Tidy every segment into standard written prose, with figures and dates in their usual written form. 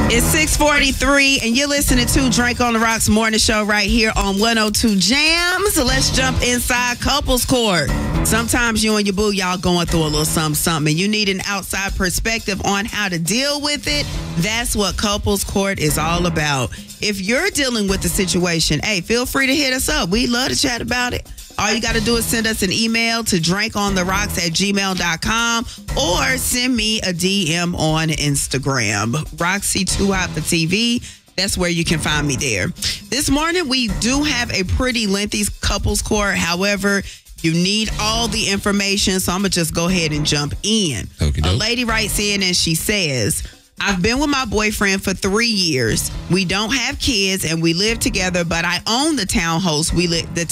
It's 6:43, and you're listening to Drink on the Rocks morning show right here on 102 Jams. So let's jump inside couples court. Sometimes you and your boo, y'all going through a little something, and you need an outside perspective on how to deal with it. That's what couples court is all about. If you're dealing with the situation, hey, feel free to hit us up. We'd love to chat about it. All you got to do is send us an email to drinkontherocks@gmail.com or send me a DM on Instagram. Roxy Too Hot for TV. That's where you can find me there. This morning, we do have a pretty lengthy couples court. However, you need all the information, so I'm going to just go ahead and jump in. A lady writes in and she says, I've been with my boyfriend for 3 years. We don't have kids and we live together, but I own the townhouse we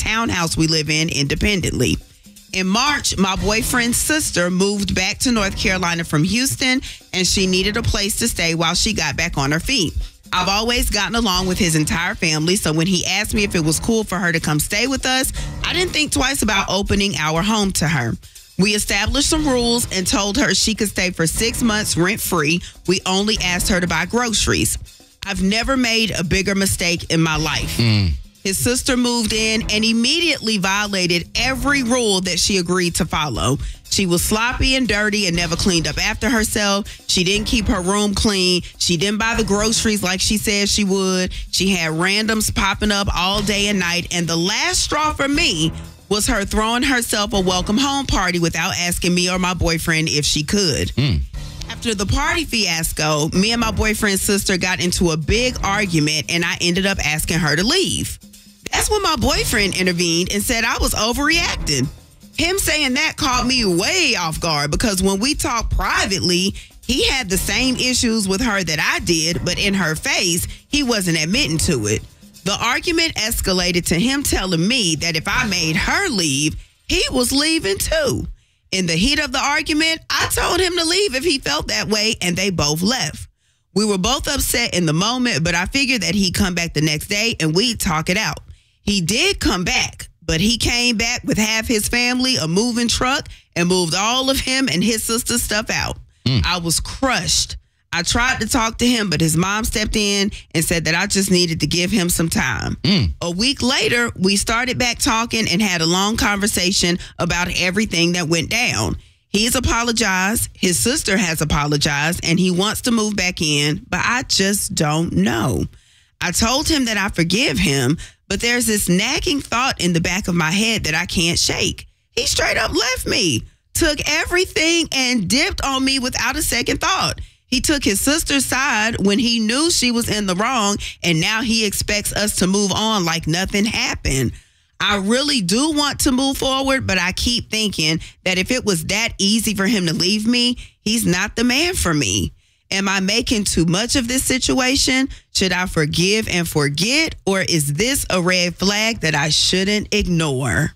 live in independently. In March, my boyfriend's sister moved back to North Carolina from Houston, and she needed a place to stay while she got back on her feet. I've always gotten along with his entire family, so when he asked me if it was cool for her to come stay with us, I didn't think twice about opening our home to her. We established some rules and told her she could stay for 6 months rent-free. We only asked her to buy groceries. I've never made a bigger mistake in my life. His sister moved in and immediately violated every rule that she agreed to follow. She was sloppy and dirty and never cleaned up after herself. She didn't keep her room clean. She didn't buy the groceries like she said she would. She had randoms popping up all day and night. And the last straw for me was her throwing herself a welcome home party without asking me or my boyfriend if she could. After the party fiasco, me and my boyfriend's sister got into a big argument, and I ended up asking her to leave. That's when my boyfriend intervened and said I was overreacting. Him saying that caught me way off guard because when we talked privately, he had the same issues with her that I did, but in her face, he wasn't admitting to it. The argument escalated to him telling me that if I made her leave, he was leaving too. In the heat of the argument, I told him to leave if he felt that way, and they both left. We were both upset in the moment, but I figured that he'd come back the next day and we'd talk it out. He did come back, but he came back with half his family, a moving truck, and moved all of him and his sister's stuff out. I was crushed. I tried to talk to him, but his mom stepped in and said that I just needed to give him some time. A week later, we started back talking and had a long conversation about everything that went down. He's apologized, his sister has apologized, and he wants to move back in, but I just don't know. I told him that I forgive him, but there's this nagging thought in the back of my head that I can't shake. He straight up left me, took everything, and dipped on me without a second thought. He took his sister's side when he knew she was in the wrong, and now he expects us to move on like nothing happened. I really do want to move forward, but I keep thinking that if it was that easy for him to leave me, he's not the man for me. Am I making too much of this situation? Should I forgive and forget, or is this a red flag that I shouldn't ignore?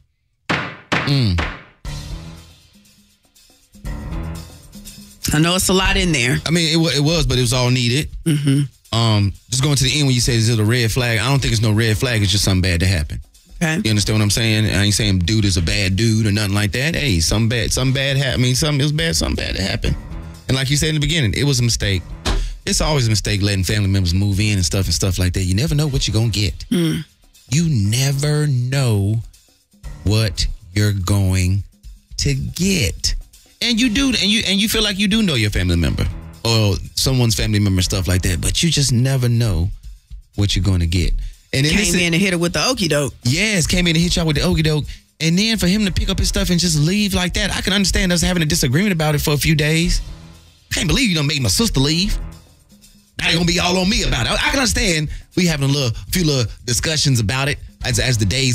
I know it's a lot in there. I mean, it was, but it was all needed. Just going to the end when you say is it a red flag, I don't think it's no red flag. It's just something bad to happen. Okay. You understand what I'm saying? I ain't saying dude is a bad dude or nothing like that. Hey, something bad happened. I mean, something bad to happen. And like you said in the beginning, it was a mistake. It's always a mistake letting family members move in and stuff like that. You never know what you're going to get. You never know what you're going to get. And you do, and you feel like you do know your family member or someone's family member, stuff like that, but you just never know what you're going to get. And then came in and hit her with the okie doke. Yes, came in and hit y'all with the okie doke. And then for him to pick up his stuff and just leave like that, I can understand us having a disagreement about it for a few days. I can't believe you done made my sister leave. Now you're going to be all on me about it. I can understand we having a few little discussions about it as the days